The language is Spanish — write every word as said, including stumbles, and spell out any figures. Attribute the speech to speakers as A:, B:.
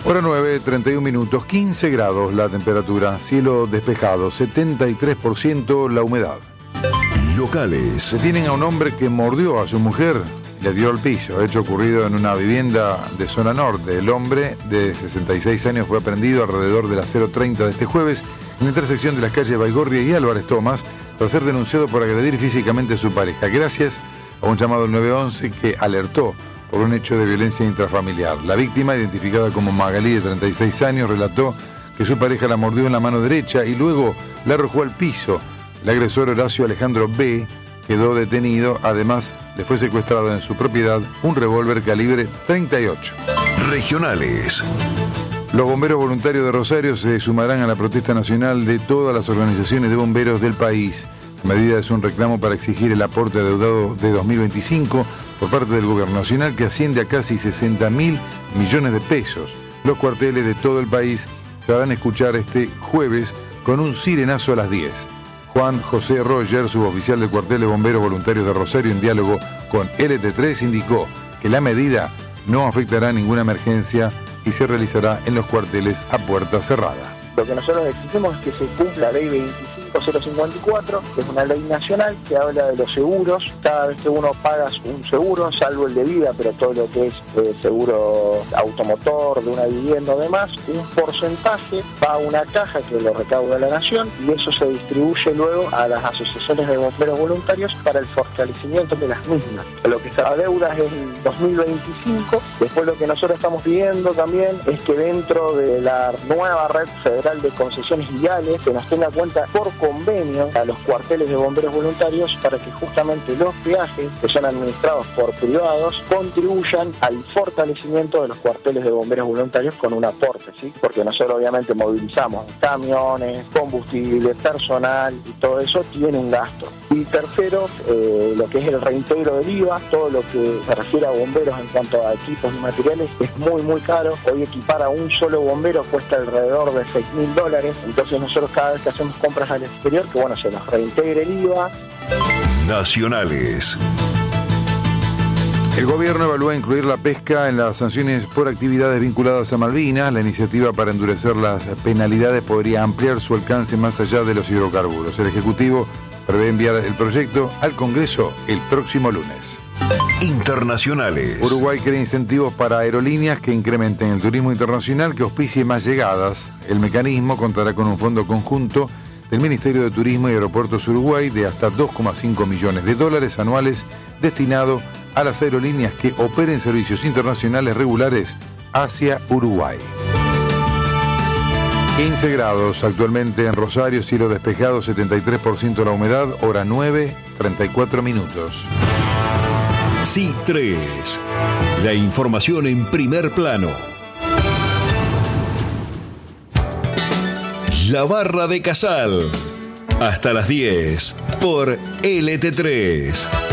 A: Hora nueve, treinta y un minutos, quince grados la temperatura, cielo despejado, setenta y tres por ciento la humedad.
B: Locales.
A: Detienen a un hombre que mordió a su mujer y le dio al piso. Hecho ocurrido en una vivienda de zona norte. El hombre de sesenta y seis años fue aprendido alrededor de las cero treinta de este jueves en la intersección de las calles Baigorria y Álvarez Tomás tras ser denunciado por agredir físicamente a su pareja, gracias a un llamado al nueve once que alertó por un hecho de violencia intrafamiliar. La víctima, identificada como Magalí, de treinta y seis años, relató que su pareja la mordió en la mano derecha y luego la arrojó al piso. El agresor, Horacio Alejandro B., quedó detenido. Además, le fue secuestrado en su propiedad un revólver calibre treinta y ocho.
B: Regionales.
A: Los bomberos voluntarios de Rosario se sumarán a la protesta nacional de todas las organizaciones de bomberos del país. La medida es un reclamo para exigir el aporte adeudado de dos mil veinticinco por parte del gobierno nacional, que asciende a casi sesenta mil millones de pesos. Los cuarteles de todo el país se harán escuchar este jueves con un sirenazo a las diez. Juan José Roger, suboficial del cuartel de bomberos voluntarios de Rosario, en diálogo con L T tres, indicó que la medida no afectará a ninguna emergencia y se realizará en los cuarteles a puerta cerrada.
C: Lo que nosotros exigimos es que se cumpla la ley veinticinco cero cincuenta y cuatro, que es una ley nacional que habla de los seguros. Cada vez que uno paga un seguro, salvo el de vida, pero todo lo que es eh, seguro automotor, de una vivienda o demás, un porcentaje va a una caja que lo recauda la nación y eso se distribuye luego a las asociaciones de bomberos voluntarios para el fortalecimiento de las mismas. Lo que se adeuda es el dos mil veinticinco. Después lo que nosotros estamos pidiendo también es que dentro de la nueva red federal de concesiones viales se nos tenga cuenta por convenio a los cuarteles de bomberos voluntarios para que justamente los peajes que son administrados por privados contribuyan al fortalecimiento de los cuarteles de bomberos voluntarios con un aporte, ¿sí? Porque nosotros obviamente movilizamos camiones, combustible, personal y todo eso tiene un gasto. Y tercero, eh, lo que es el reintegro del I V A, todo lo que se refiere a bomberos en cuanto a equipos y materiales es muy muy caro. Hoy equipar a un solo bombero cuesta alrededor de seis mil dólares, entonces nosotros cada vez que hacemos compras al exterior, que bueno, se nos reintegre el I V A.
B: Nacionales.
A: El gobierno evalúa incluir la pesca en las sanciones por actividades vinculadas a Malvinas. La iniciativa para endurecer las penalidades podría ampliar su alcance más allá de los hidrocarburos. El Ejecutivo prevé enviar el proyecto al Congreso el próximo lunes.
B: Internacionales.
A: Uruguay crea incentivos para aerolíneas que incrementen el turismo internacional, que auspicie más llegadas. El mecanismo contará con un fondo conjunto del Ministerio de Turismo y Aeropuertos Uruguay de hasta dos coma cinco millones de dólares anuales destinado a las aerolíneas que operen servicios internacionales regulares hacia Uruguay. quince grados actualmente en Rosario, cielo despejado, setenta y tres por ciento la humedad, hora nueve, treinta y cuatro minutos.
B: C tres, la información en primer plano. La Barra de Casal, hasta las diez por L T tres.